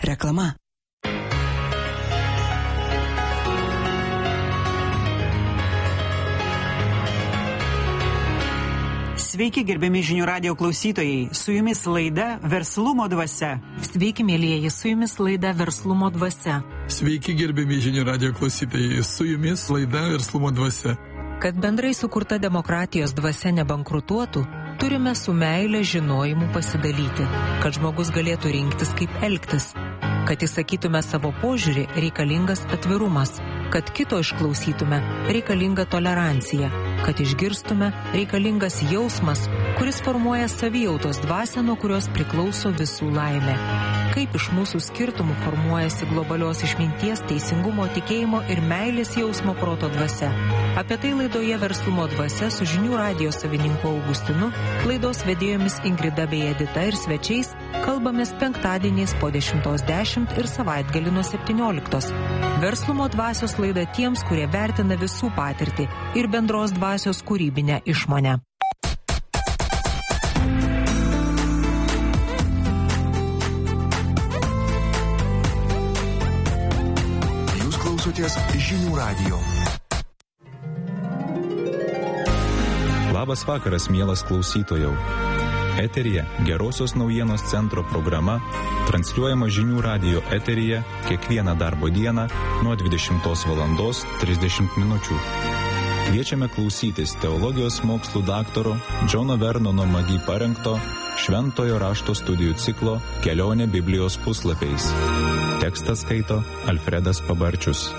Reklama. Sveiki, gerbiami žinių radijo klausytojai, su jumis laida Verslumo dvasia. Sveiki, mėlyjeji, su jumis laida Verslumo dvasia. Sveiki, gerbiami žinių radijo klausytojai, su jumis laida Verslumo dvasia. Kad bendrai sukurta demokratijos dvasia nebankrutuotų, turime su meile žinojimu pasidalyti, kad žmogus galėtų rinktis kaip elgtis. Kad įsakytume savo požiūrį, reikalingas atvirumas. Kad kito išklausytume, reikalinga tolerancija. Kad išgirstume, reikalingas jausmas, kuris formuoja savijautos dvasią, nuo kurios priklauso visų laimė. Kaip iš mūsų skirtumų formuojasi globalios išminties, teisingumo, tikėjimo ir meilės jausmo proto dvasia. Apie tai laidoje Verslumo dvasia su žinių radijo savininku Augustinu, laidos vedėjomis Ingrida bei Edita ir svečiais kalbamės penktadieniais po 10:10 ir savaitgalį nuo 17. Verslumo dvasios laida tiems, kurie vertina visų patirtį ir bendros dvasios kūrybinę išmonę. Jūs klausotės žinių radijo. Labas vakaras, mielas klausytojau. Eteryje Gerosios naujienos centro programa, transliuojama žinių radijo eteryje kiekvieną darbo dieną nuo 20:30 min. Kviečiame klausytis teologijos mokslų daktaro Džono Vernono Magi parengto Šventojo rašto studijų ciklo Kelionė Biblijos puslapiais. Tekstą skaito Alfredas Pabarčius.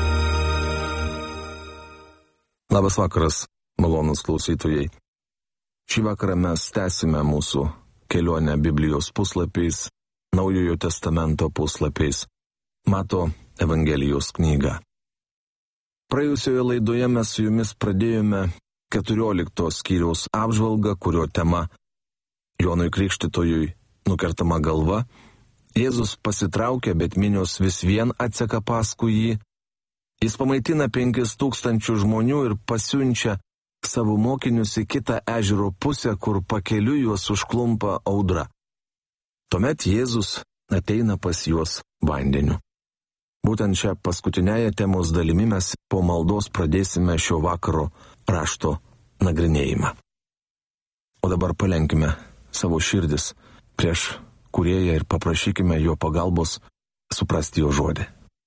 Labas vakaras, malonūs klausytojai. Šį vakarą mes tęsime mūsų kelionę Biblijos puslapiais, Naujojo testamento puslapiais, Mato Evangelijos knygą. Praėjusioje laidoje mes su jumis pradėjome 14 skyriaus apžvalgą, kurio tema Jonui Krikštytojui nukertama galva. Jėzus pasitraukia, bet minios vis vien atseka paskui jį. Jis pamaitina 5000 žmonių ir pasiunčia savo mokinius į kitą ežero pusę, kur pakeliui juos užklumpa audra. Tuomet Jėzus ateina pas juos vandeniu. Būtent šią paskutinėje temos dalimi mes po maldos pradėsime šio vakaro rašto nagrinėjimą. O dabar palenkime savo širdis prieš Kūrėją ir paprašykime jo pagalbos suprasti jo žodį.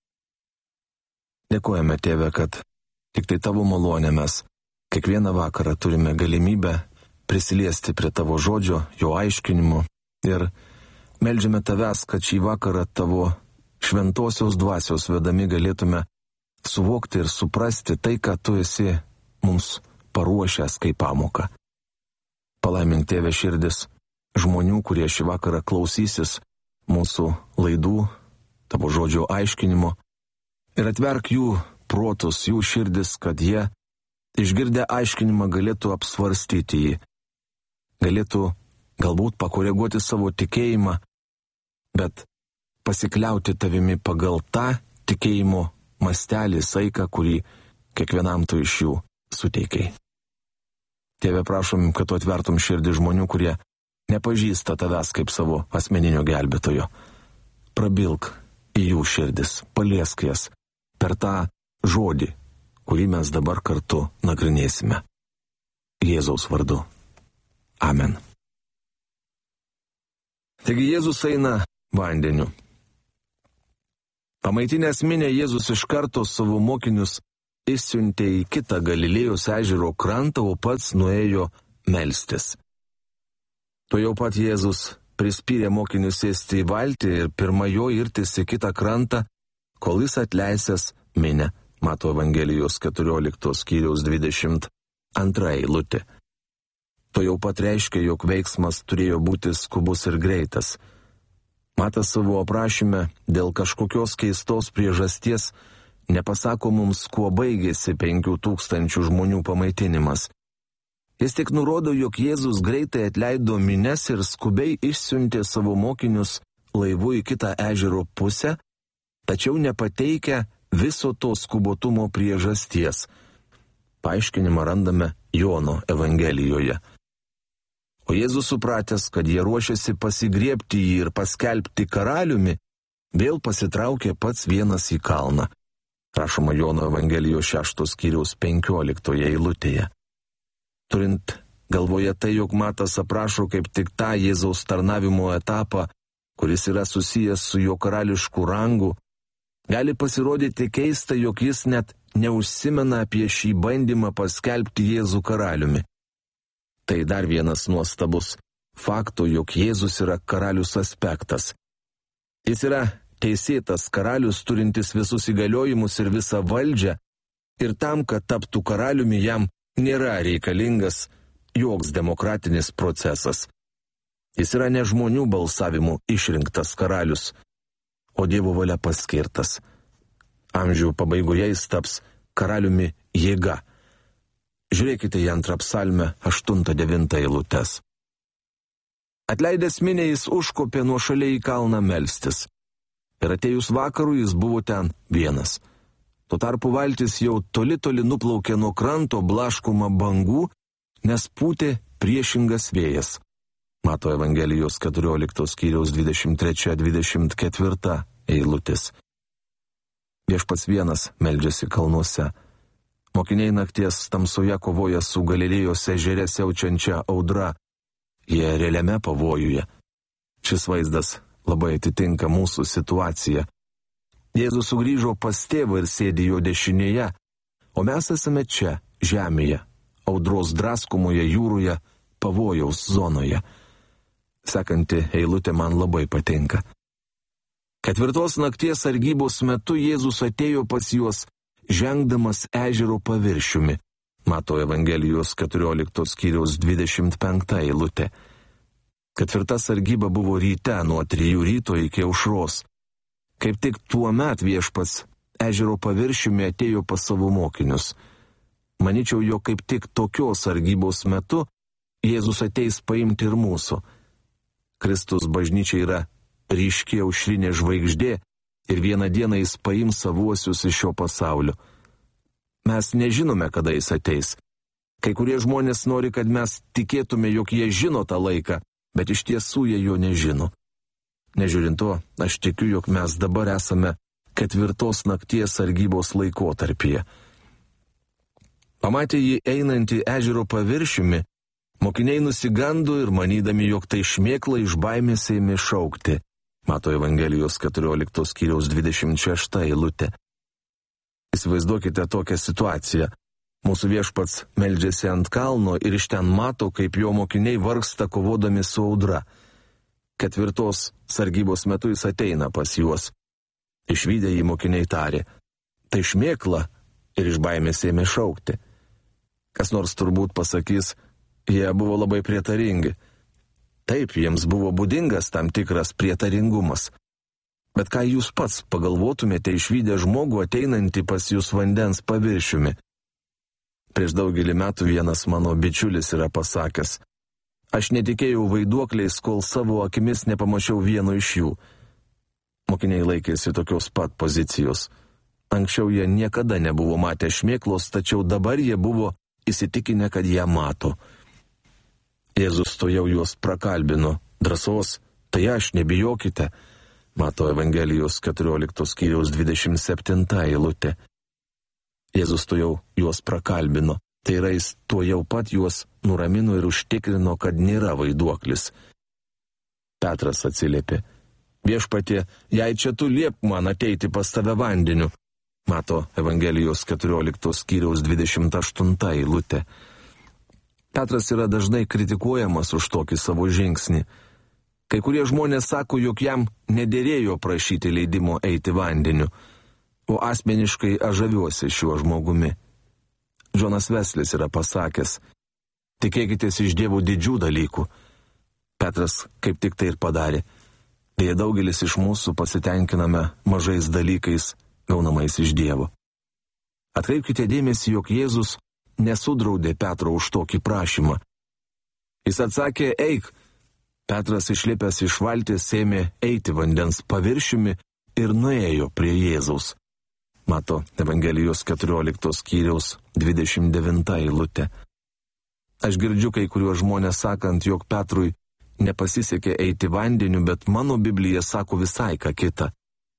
Dėkojame, Tėve, kad tik tai tavo malonė mes kiekvieną vakarą turime galimybę prisiliesti prie tavo žodžio, jo aiškinimo ir meldžiame tavęs, kad šį vakarą tavo šventosios dvasios vedami galėtume suvokti ir suprasti tai, ką tu esi mums paruošęs kaip pamoką. Palaimink, Tėve, širdis žmonių, kurie šį vakarą klausysis mūsų laidų, tavo žodžio aiškinimo ir atverk jų protus, jų širdis, kad jie išgirdę aiškinimą galėtų apsvarstyti jį, galėtų galbūt pakoreguoti savo tikėjimą, bet pasikliauti tavimi pagal tą tikėjimo mastelį, saiką, kurį kiekvienam tu iš jų suteikai. Tėve, prašom, kad tu atvertum širdį žmonių, kurie nepažįsta tavęs kaip savo asmeninio gelbėtojo. Prabilk į jų širdis, paliesk jas per tą žodį, kurį mes dabar kartu nagrinėsime. Jėzaus vardu. Amen. Taigi Jėzus eina vandeniu. Pamaitinęs minią Jėzus iš karto savo mokinius išsiuntė į kitą Galilėjos ežero krantą, o pats nuėjo melstis. Tuojau pat Jėzus prispyrė mokinius sėsti į valtį ir pirma jo irtis į kitą krantą, kol jis atleisęs minią. Mato Evangelijos 14 skyriaus 22 eilutė. Tuojau pat reiškia, jog veiksmas turėjo būti skubus ir greitas. Matas savo aprašyme dėl kažkokios keistos priežasties nepasako mums, kuo baigėsi 5000 žmonių pamaitinimas. Jis tik nurodo, jog Jėzus greitai atleido minias ir skubiai išsiuntė savo mokinius laivu į kitą ežero pusę, tačiau nepateikia viso to skubotumo priežasties. Paaiškinimą randame Jono Evangelijoje. O Jėzus supratęs, kad jie ruošiasi pasigriebti jį ir paskelbti karaliumi, vėl pasitraukė pats vienas į kalną. Rašoma Jono Evangelijos 6 skyriaus 15 eilutėje. Turint galvoje tai, jog Matas aprašo kaip tik tą Jėzaus tarnavimo etapą, kuris yra susijęs su jo karališku rangu, gali pasirodyti keista, jog jis net neužsimena apie šį bandymą paskelbti Jėzų karaliumi. Tai dar vienas nuostabus fakto, jog Jėzus yra karalius aspektas. Jis yra teisėtas karalius, turintis visus įgaliojimus ir visą valdžią, ir tam, kad taptų karaliumi, jam nėra reikalingas joks demokratinis procesas. Jis yra ne žmonių balsavimu išrinktas karalius, o Dievo valia paskirtas. Amžių pabaigoje jis taps karaliumi jėga. Žiūrėkite į 2 psalmę 8-9 eilutes. Atleidęs minią jis užkopė nuošaliai į kalną melstis. Ir atėjus vakarų jis buvo ten vienas. Tuo tarpu valtis jau toli nuplaukė nuo kranto blaškoma bangų, nes pūtė priešingas vėjas. Mato Evangelijos 14 skyriaus 23-24 eilutės. Viešpats vienas meldžiasi kalnuose. Mokiniai nakties tamsoje kovoja su Galilėjos ežere siaučiančia audra. Jie realiame pavojuje. Šis vaizdas labai atitinka mūsų situaciją. Jėzus sugrįžo pas tėvą ir sėdi jo dešinėje, o mes esame čia, žemėje, audros draskomoje jūroje, pavojaus zonoje. Sekanti eilutė man labai patinka. 4 nakties sargybos metu Jėzus atėjo pas juos, žengdamas ežero paviršiumi. Mato Evangelijos 14 skyriaus 25 eilutė. 4 sargyba buvo ryte nuo 3 ryto iki aušros. Kaip tik tuo met Viešpats ežero paviršiumi atėjo pas savo mokinius. Manyčiau, jog kaip tik tokios sargybos metu Jėzus ateis paimti ir mūsų. Kristus bažnyčia yra ryški aušrinė žvaigždė ir vieną dieną jis paims savuosius iš šio pasaulio. Mes nežinome, kada jis ateis. Kai kurie žmonės nori, kad mes tikėtume, jog jie žino tą laiką, bet iš tiesų jie jo nežino. Nežiūrint to, aš tikiu, jog mes dabar esame 4 nakties sargybos laikotarpyje. Pamatė jį einantį ežero paviršiumi, mokiniai nusigando ir manydami, jog tai šmėkla, iš baimės ėmė šaukti. Mato Evangelijos 14 skyriaus 26 eilutė. Įsivaizduokite tokią situaciją. Mūsų Viešpats meldžiasi ant kalno ir iš ten mato, kaip jo mokiniai vargsta kovodami su audra. 4 sargybos metu jis ateina pas juos. Išvydę jį mokiniai tarė: tai šmėkla, ir iš baimės ėmė šaukti. Kas nors turbūt pasakys, jie buvo labai prietaringi. Taip, jiems buvo būdingas tam tikras prietaringumas. Bet ką jūs pats pagalvotumėte išvydę žmogų ateinantį pas jūs vandens paviršiumi? Prieš daugelį metų vienas mano bičiulis yra pasakęs: aš netikėjau vaiduokliais, kol savo akimis nepamačiau vieno iš jų. Mokiniai laikėsi tokios pat pozicijos. Anksčiau jie niekada nebuvo matę šmėklos, tačiau dabar jie buvo įsitikinę, kad ją mato. Jėzus tojau juos prakalbino: drąsos, tai aš, nebijokite. Mato Evangelijos 14 skyriaus 27 eilutė. Jėzus tojau juos prakalbino, tai yra jis tojau pat juos nuramino ir užtikrino, kad nėra vaiduoklis. Petras atsiliepė: Viešpatie, jei čia tu liep man ateiti pas tave vandeniu. Mato Evangelijos 14 skyriaus 28 eilutė. Petras yra dažnai kritikuojamas už tokį savo žingsnį. Kai kurie žmonės sako, jog jam nederėjo prašyti leidimo eiti vandeniu, o asmeniškai aš žaviuosi šiuo žmogumi. Džonas Veslis yra pasakęs: tikėkitės iš Dievo didžių dalykų. Petras kaip tik tai ir padarė. Deja, daugelis iš mūsų pasitenkiname mažais dalykais, gaunamais iš Dievo. Atkreipkite dėmesį, jog Jėzus nesudraudė Petro už tokį prašymą. Jis atsakė: eik. Petras išlipęs iš valties ėmė eiti vandens paviršiumi ir nuėjo prie Jėzaus. Mato Evangelijos 14 skyriaus 29 eilutė. Aš girdžiu kai kuriuos žmonės sakant, jog Petrui nepasisekė eiti vandeniu, bet mano Biblija sako visai ką kitą.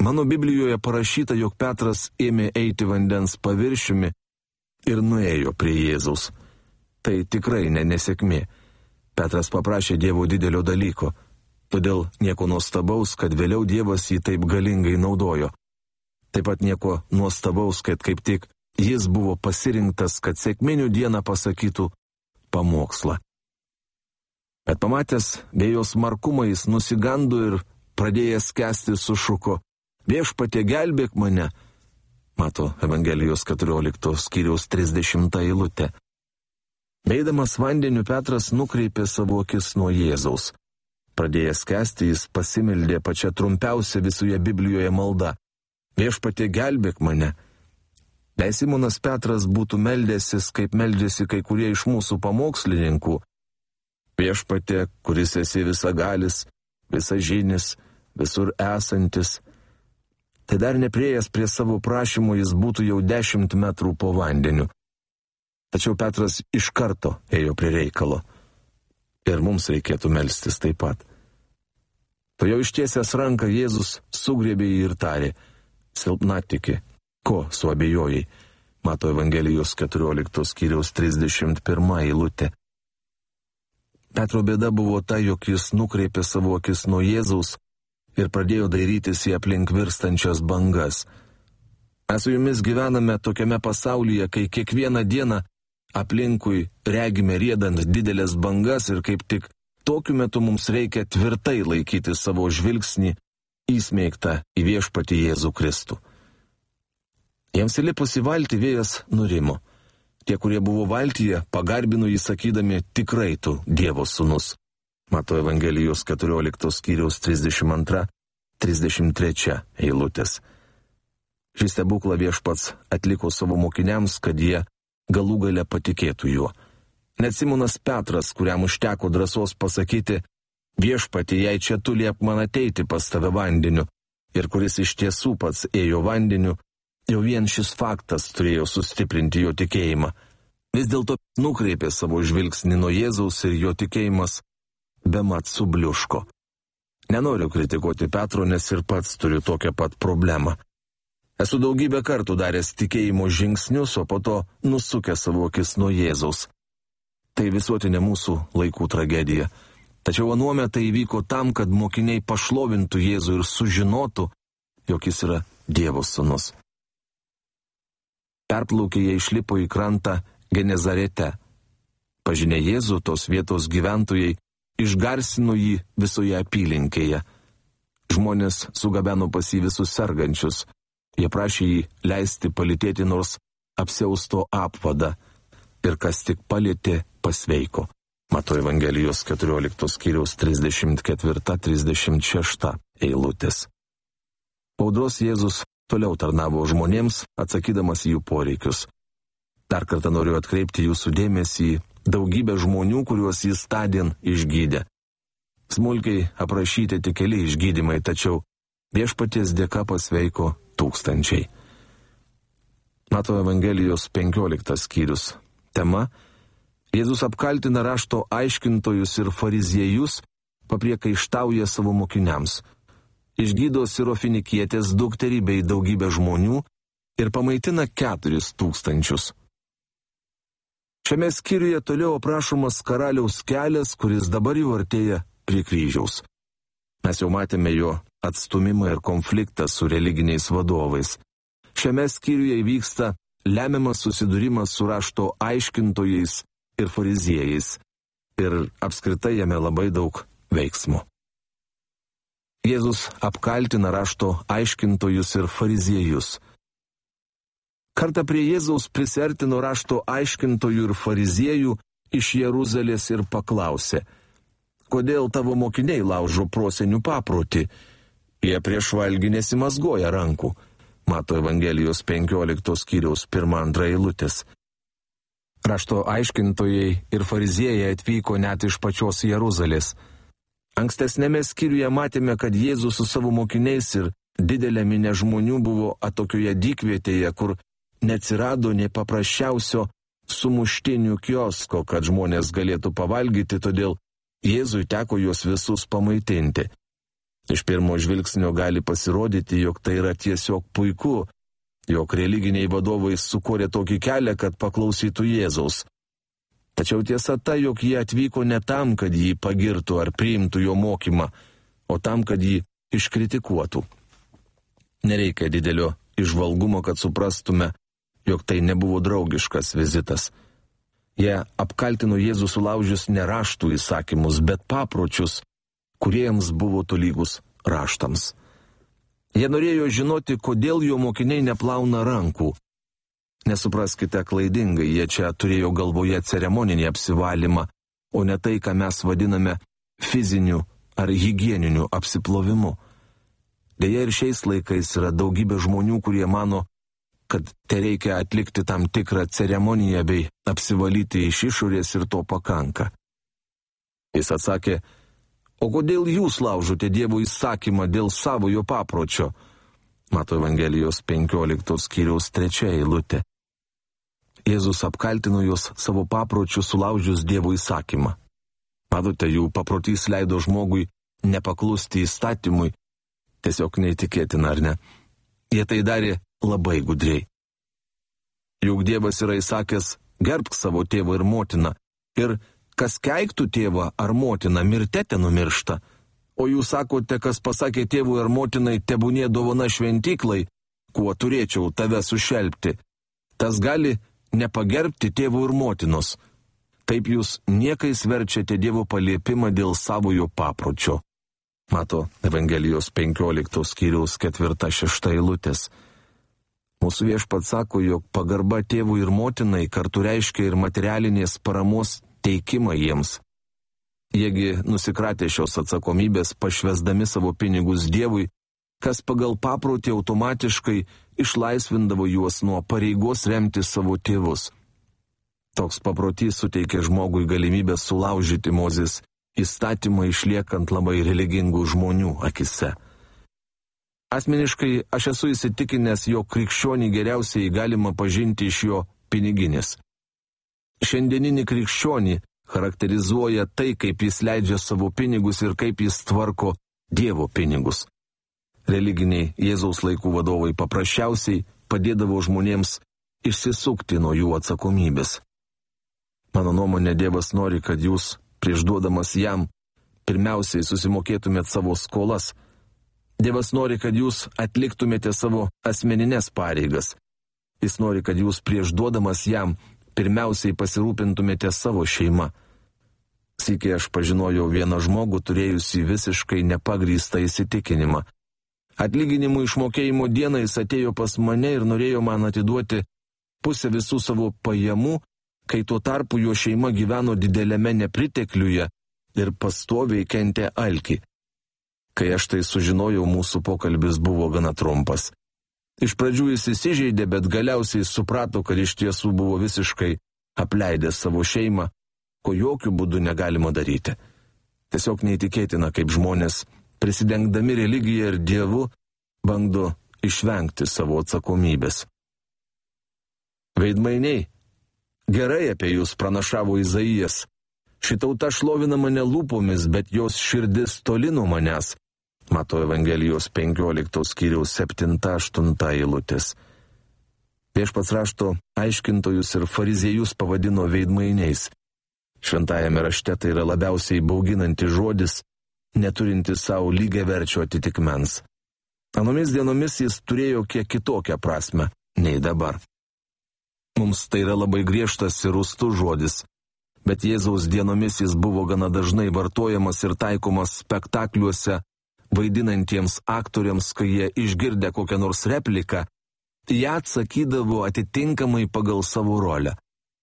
Mano Biblijoje parašyta, jog Petras ėmė eiti vandens paviršiumi ir nuėjo prie Jėzaus. Tai tikrai nesėkmė. Petras paprašė Dievo didelio dalyko, todėl nieko nuostabaus, kad vėliau Dievas jį taip galingai naudojo. Taip pat nieko nuostabaus, kad kaip tik jis buvo pasirinktas, kad sekminių dieną pasakytų pamokslą. Bet pamatęs vėjos smarkumą jis nusigando ir pradėjęs skęsti sušuko: Viešpatie, gelbėk mane. Mato Evangelijos 14 skyriaus 30 eilutę. Eidamas vandeniu Petras nukreipė savo akis nuo Jėzaus. Pradėjęs skęsti jis pasimeldė pačią trumpiausią visoje Biblijoje maldą: Viešpatie, gelbėk mane. Jei Simonas Petras būtų meldęsis, kaip meldėsi kai kurie iš mūsų pamokslininkų: Viešpatie, kuris esi visagalis, visažinis, visur esantis, tai dar nepriėjęs prie savo prašymų jis būtų jau 10 metrų po vandeniu. Tačiau Petras iš karto ėjo prie reikalo. Ir mums reikėtų melstis taip pat. To jau ištiesęs ranką Jėzus sugriebė jį ir tarė: Silpnatiki, ko suabejojai? Mato Evangelijos 14 skyriaus 31 eilutė. Petro bėda buvo ta, jog jis nukreipė savo akis nuo Jėzaus ir pradėjo dairytis į aplink virstančias bangas. Mes su jumis gyvename tokiame pasaulyje, kai kiekvieną dieną aplinkui regime riedant didelės bangas ir kaip tik tokiu metu mums reikia tvirtai laikyti savo žvilgsnį įsmeigtą į Viešpatį Jėzų Kristų. Jiems įlipus į valtį vėjas nurimo. Tie, kurie buvo valtyje, pagarbino jį sakydami: Tikrai tu Dievo sūnus. Mato Evangelijos 14 skyriaus 32-33 eilutės. Šį stebuklą Viešpats atliko savo mokiniams, kad jie galų gale patikėtų juo. Net Simonas Petras, kuriam užteko drąsos pasakyti: Viešpatie, jei čia tu liep man ateiti pas tave vandeniu, ir kuris iš tiesų pats ėjo vandeniu, jau vien šis faktas turėjo sustiprinti jo tikėjimą. Vis dėlto nukreipė savo žvilgsnį nuo Jėzaus ir jo tikėjimas bemat subliuško. Nenoriu kritikuoti Petro, nes ir pats turiu tokią pat problemą. Esu daugybę kartų daręs tikėjimo žingsnius, o po to nusukęs savo akis nuo Jėzaus. Tai visuotinė mūsų laikų tragedija. Tačiau anuomet tai įvyko tam, kad mokiniai pašlovintų Jėzų ir sužinotų, jog jis yra Dievo sūnus. Perplaukė jie išlipo į krantą Genezarete. Pažinę Jėzų, tos vietos gyventojai išgarsino jį visoje apylinkėje. Žmonės sugabeno pas jį visus sergančius. Jie prašė jį leisti palytėti nors apsiausto apvadą. Ir kas tik palietė, pasveiko. Mato Evangelijos 14 skyriaus 34-36 eilutės. Audros Jėzus toliau tarnavo žmonėms, atsakydamas jų poreikius. Dar kartą noriu atkreipti jūsų dėmesį į daugybę žmonių, kuriuos jis tądien išgydė. Smulkiai aprašyti tik keli išgydymai, tačiau Viešpaties dėka pasveiko tūkstančiai. Mato Evangelijos 15 skyrius. Tema: Jėzus apkaltina rašto aiškintojus ir fariziejus, papriekaištauja savo mokiniams. Išgydo Sirofinikietės dukterį bei daugybę žmonių ir pamaitina 4000. Šiame skyriuje toliau aprašomas karaliaus kelias, kuris dabar jau artėja prie kryžiaus. Mes jau matėme jo atstumimą ir konfliktą su religiniais vadovais. Šiame skyriuje įvyksta lemiamas susidūrimas su rašto aiškintojais ir fariziejais. Ir apskritai jame labai daug veiksmo. Jėzus apkaltina rašto aiškintojus ir fariziejus. Kartą prie Jėzaus prisertino rašto aiškintojų ir fariziejų iš Jeruzalės ir paklausė: kodėl tavo mokiniai laužo prosenių paprotį? Jie prieš valgį nesimazgoja rankų. Mato Evangelijos 15 skyriaus 1-2 eilutės. Rašto aiškintojai ir fariziejai atvyko net iš pačios Jeruzalės. Ankstesnėme skyriuje matėme, kad Jėzus su savo mokiniais ir didelė minė žmonių buvo atokioje dykvietėje, kur neatsirado nei paprasčiausio sumuštinių kiosko, kad žmonės galėtų pavalgyti, todėl Jėzui teko juos visus pamaitinti. Iš pirmo žvilgsnio gali pasirodyti, jog tai yra tiesiog puiku, jog religiniai vadovai sukūrė tokį kelią, kad paklausytų Jėzaus. Tačiau tiesa ta, jog jie atvyko ne tam, kad jį pagirtų ar priimtų jo mokymą, o tam, kad jį iškritikuotų. Nereikia didelio įžvalgumo, kad suprastume, jog tai nebuvo draugiškas vizitas. Jie apkaltino Jėzų sulaužius ne raštų įsakymus, bet papročius, kuriems buvo tolygus raštams. Jie norėjo žinoti, kodėl jo mokiniai neplauna rankų. Nesupraskite klaidingai, jie čia turėjo galvoje ceremoninį apsivalymą, o ne tai, ką mes vadiname fiziniu ar higieniniu apsiplovimu. Deja, ir šiais laikais yra daugybė žmonių, kurie mano, kad te reikia atlikti tam tikrą ceremoniją bei apsivalyti iš išorės ir to pakanka. Jis atsakė, o kodėl jūs laužote Dievo įsakymą dėl savojo papročio? Mato Evangelijos 15 skyriaus 3 eilutė. Jėzus apkaltino juos savo papročiu sulaužius Dievo įsakymą. Matote, jų paprotys leido žmogui nepaklusti įstatymui. Tiesiog neįtikėtina, ar ne? Jie tai darė labai gudriai. Juk Dievas yra įsakęs, gerbk savo tėvą ir motiną, ir kas keiktų tėvą ar motiną, mirte te numiršta. O jūs sakote, kas pasakė tėvui ar motinai, tebūnie dovana šventyklai, kuo turėčiau tave sušelpti. Tas gali nepagerbti tėvų ir motinos. Taip jūs niekais verčiate Dievo paliepimą dėl savojo papročio. Mato Evangelijos 15 skyriaus 4-6 eilutės. Mūsų Viešpats sako, jog pagarba tėvui ir motinai kartu reiškia ir materialinės paramos teikimą jiems. Jiegi nusikratė šios atsakomybės, pašvesdami savo pinigus Dievui, kas pagal paprotį automatiškai išlaisvindavo juos nuo pareigos remti savo tėvus. Toks paprotys suteikė žmogui galimybę sulaužyti Mozės įstatymą, išliekant labai religingų žmonių akise. Asmeniškai aš esu įsitikinęs, jog krikščionį geriausiai galima pažinti iš jo piniginės. Šiandieninį krikščionį charakterizuoja tai, kaip jis leidžia savo pinigus ir kaip jis tvarko Dievo pinigus. Religiniai Jėzaus laikų vadovai paprasčiausiai padėdavo žmonėms išsisukti nuo jų atsakomybės. Mano nuomonė, Dievas nori, kad jūs, prieš duodamas jam, pirmiausiai susimokėtumėt savo skolas. Dievas nori, kad jūs atliktumėte savo asmeninės pareigas. Jis nori, kad jūs prieš duodamas jam pirmiausiai pasirūpintumėte savo šeimą. Sykį aš pažinojau vieną žmogų, turėjusi visiškai nepagrįstą įsitikinimą. Atlyginimų išmokėjimo dieną jis atėjo pas mane ir norėjo man atiduoti pusę visų savo pajamų, kai tuo tarpu jo šeima gyveno dideliame nepritekliuje ir pastoviai kentė alkį. Kai aš tai sužinojau, mūsų pokalbis buvo gana trumpas. Iš pradžių jis įsižeidė, bet galiausiai suprato, kad iš tiesų buvo visiškai apleidęs savo šeimą, ko jokių būdų negalima daryti. Tiesiog neįtikėtina, kaip žmonės, prisidengdami religiją ir Dievu, bando išvengti savo atsakomybės. Veidmainiai, gerai apie jūs pranašavo Izaijas. Ši tauta šlovina mane lūpomis, bet jos širdis toli nuo manęs. Mato Evangelijos 15 skyriaus 7-8 eilutės. Viešpats rašto aiškintojus ir fariziejus pavadino veidmainiais. Šventajame rašte tai yra labiausiai bauginantis žodis, neturintis savo lygiaverčio atitikmens. Anomis dienomis jis turėjo kiek kitokią prasme nei dabar. Mums tai yra labai griežtas ir rūstus žodis, bet Jėzaus dienomis jis buvo gana dažnai vartojamas ir taikomas spektakliuose, vaidinantiems aktoriams, kai jie išgirdę kokią nors repliką, ją atsakydavo atitinkamai pagal savo rolę.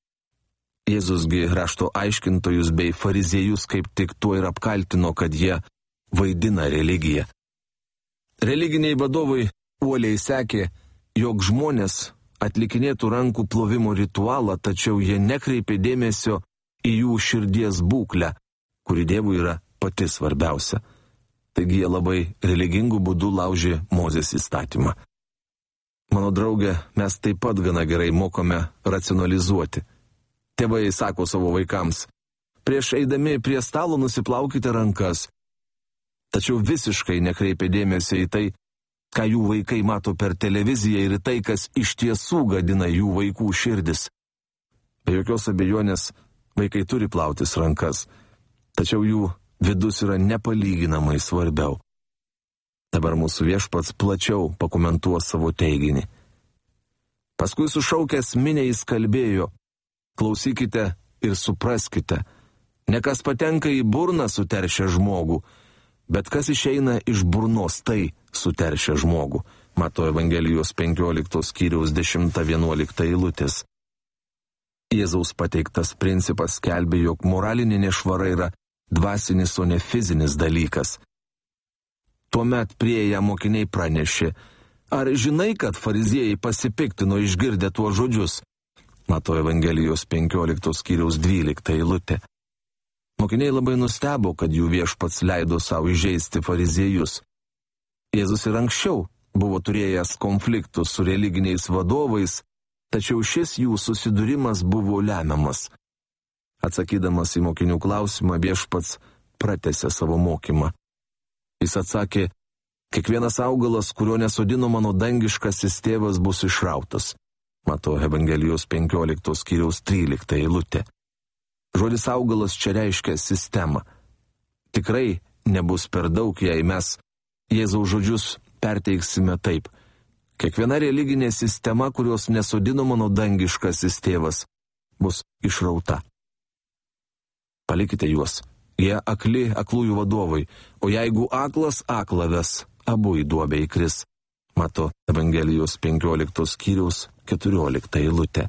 Jėzusgi rašto aiškintojus bei fariziejus kaip tik tuo ir apkaltino, kad jie vaidina religiją. Religiniai vadovai uoliai sekė, jog žmonės atlikinėtų rankų plovimo ritualą, tačiau jie nekreipė dėmesio į jų širdies būklę, kuri Dievui yra pati svarbiausia. Taigi jie labai religingų būdų laužė Mozės įstatymą. Mano draugė, mes taip pat gana gerai mokame racionalizuoti. Tėvai sako savo vaikams, prieš eidami prie stalo nusiplaukite rankas. tačiau visiškai nekreipia dėmesio į tai, ką jų vaikai mato per televiziją ir tai, kas iš tiesų gadina jų vaikų širdis. Be jokios abejonės, vaikai turi plautis rankas, tačiau jų vidus yra nepalyginamai svarbiau. Dabar mūsų Viešpats plačiau pakomentuos savo teiginį. Paskui sušaukęs minią jis kalbėjo: klausykite ir supraskite, ne kas patenka į burną suteršia žmogų, bet kas išeina iš burnos, tai suteršia žmogų. Mato Evangelijos 15 skyriaus 10-11 eilutės. Jėzaus pateiktas principas skelbė, jog moralinė nešvara yra dvasinis, o ne fizinis dalykas. Tuomet priėję mokiniai pranešė: ar žinai, kad fariziejai pasipiktino išgirdę tuos žodžius? Mato Evangelijos 15 skyriaus 12 eilutė. Mokiniai labai nustebo, kad jų Viešpats leido savo įžeisti fariziejus. Jėzus ir anksčiau buvo turėjęs konfliktų su religiniais vadovais, tačiau šis jų susidūrimas buvo lemiamas. Atsakydamas į mokinių klausimą, Viešpats pratęsė savo mokymą. Jis atsakė: kiekvienas augalas, kurio nesodino mano dangiškasis tėvas, bus išrautas. Mato Evangelijos 15 skyriaus 13 eilutė. Žodis augalas čia reiškia sistemą. Tikrai nebus per daug, jei mes Jėzaus žodžius perteiksime taip: kiekviena religinė sistema, kurios nesodino mano dangiškasis tėvas, bus išrauta. Palikite juos. Jie akli, aklųjų vadovai, o jeigu aklas aklą ves, abu į duobę įkris. Mato Evangelijos 15 skyriaus 14 eilutė.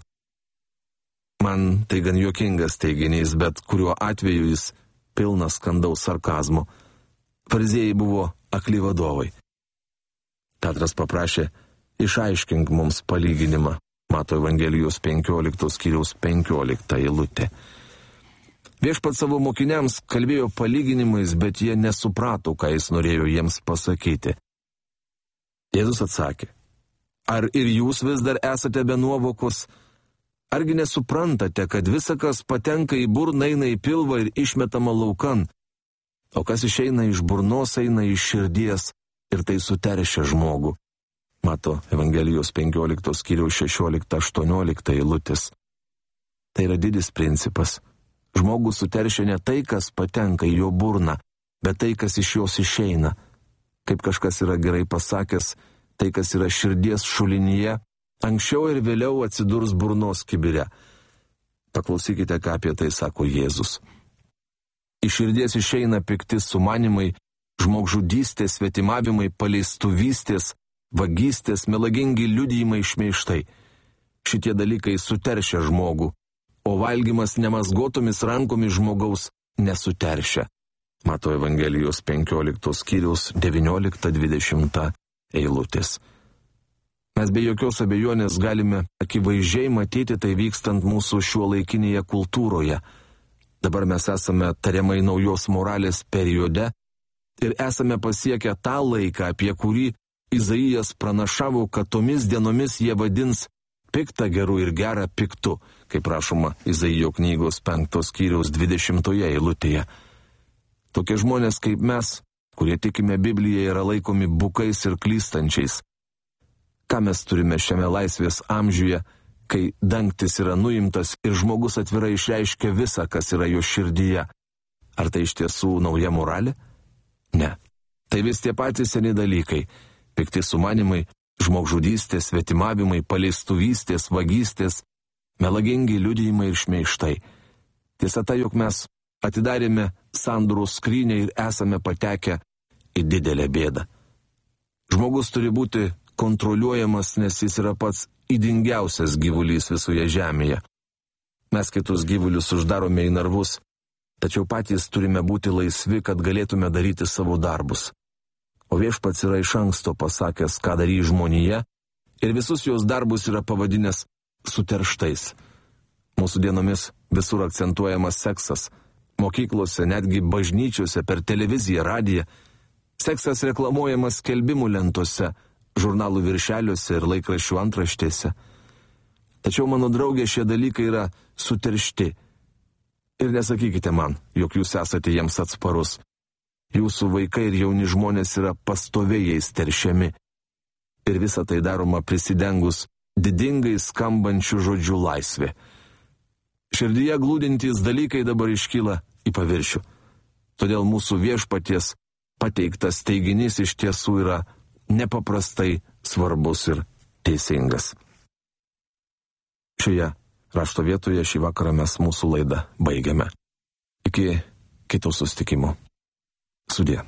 Man tai gan juokingas teiginys, bet kuriuo atveju jis pilnas skandaus sarkazmo. Fariziejai buvo akli vadovai. Petras paprašė: išaiškink mums palyginimą. Mato Evangelijos 15 skyriaus 15 eilutė. Viešpats savo mokiniams kalbėjo palyginimais, bet jie nesuprato, ką jis norėjo jiems pasakyti. Jėzus atsakė: ar ir jūs vis dar esate be nuovokos? Argi nesuprantate, kad visa, kas patenka į burną, eina į pilvą ir išmetama laukan, o kas išeina iš burnos, eina iš širdies ir tai suteršia žmogų? Mato Evangelijos 15 skyriaus 16-18 eilutės. Tai yra didis principas. Žmogus suteršia ne tai, kas patenka į jo burną, bet tai, kas iš jos išeina. Kaip kažkas yra gerai pasakęs, tai, kas yra širdies šulinyje, anksčiau ir vėliau atsidurs burnos kibire. Paklausykite, ką apie tai sako Jėzus. Iš širdies išeina pikti sumanimai, žmogžudystės, svetimavimai, paleistuvystės, vagystės, melagingi liudijimai, šmeižtai. Šitie dalykai suteršia žmogų, o valgymas nemazgotomis rankomis žmogaus nesuteršia. Mato Evangelijos 15 skyriaus 19-20 eilutės. Mes be jokios abejonės galime akivaizdžiai matyti tai vykstant mūsų šiuolaikinėje kultūroje. Dabar mes esame tariamai naujos moralės periode ir esame pasiekę tą laiką, apie kurį Izaijas pranašavo, kad tomis dienomis jie vadins piktą geru ir gerą piktu, kaip rašoma Izaijo knygos 5 skyriaus 20 eilutėje. Tokie žmonės kaip mes, kurie tikime Bibliją, yra laikomi bukais ir klystančiais. Ką mes turime šiame laisvės amžiuje, kai dangtis yra nuimtas ir žmogus atvirai išreiškia visą, kas yra jo širdyje? Ar tai iš tiesų nauja moralė? Ne. Tai vis tie patys seni dalykai. Pikti sumanimai, žmogžudystės, svetimavimai, paleistuvystės, vagystės, melagingi liudijimai ir šmeižtai. Tiesa ta, jog mes atidarėme sandorų skrynę ir esame patekę į didelę bėdą. Žmogus turi būti kontroliuojamas, nes jis yra pats ydingiausias gyvulys visoje žemėje. Mes kitus gyvulius uždarome į narvus, tačiau patys turime būti laisvi, kad galėtume daryti savo darbus. O Viešpats yra iš anksto pasakęs, ką darys žmonija, ir visus jos darbus yra pavadinęs suterštais. Mūsų dienomis visur akcentuojamas seksas. Mokyklose, netgi bažnyčiose, per televiziją, radiją. Seksas reklamuojamas skelbimų lentose, žurnalų viršeliuose ir laikraščių antraštėse. Tačiau, mano draugė, šie dalykai yra suteršti. Ir nesakykite man, jog jūs esate jiems atsparus. jūsų vaikai ir jauni žmonės yra pastoviai jais teršiami. Ir visa tai daroma prisidengus didingai skambančių žodžių laisvė. Širdyje glūdintys dalykai dabar iškyla į paviršių. Todėl mūsų Viešpaties pateiktas teiginys iš tiesų yra nepaprastai svarbus ir teisingas. Šioje rašto vietoje šį vakarą mes mūsų laidą baigiame. Iki kitų susitikimų. Sudie.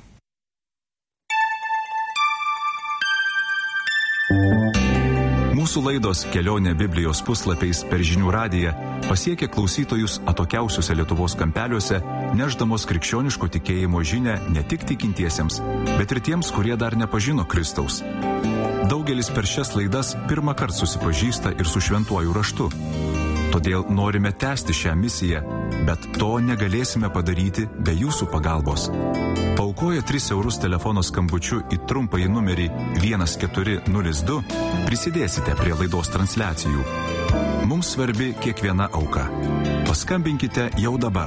Mūsų laidos Kelionė Biblijos puslapiais per Žinių radiją pasiekė klausytojus atokiausiuose Lietuvos kampeliuose, nešdamos krikščioniško tikėjimo žinią ne tik tikintiesiems, bet ir tiems, kurie dar nepažino Kristaus. Daugelis per šias laidas pirmą kartą susipažįsta ir su šventuoju raštu. Todėl norime tęsti šią misiją, bet to negalėsime padaryti be jūsų pagalbos. Paaukoję 3 eurus telefono skambučiu į trumpąjį numerį 1402 prisidėsite prie laidos transliacijų. Mums svarbi kiekviena auka. Paskambinkite jau dabar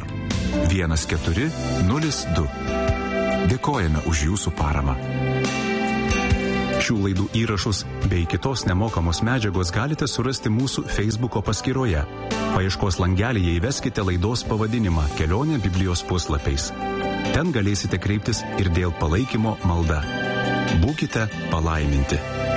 1402. Dėkojame už jūsų paramą. Šių laidų įrašus bei kitos nemokamos medžiagos galite surasti mūsų Facebooko paskyroje. Paieškos langelyje įveskite laidos pavadinimą Kelionė Biblijos puslapiais. Ten galėsite kreiptis ir dėl palaikymo malda. Būkite palaiminti.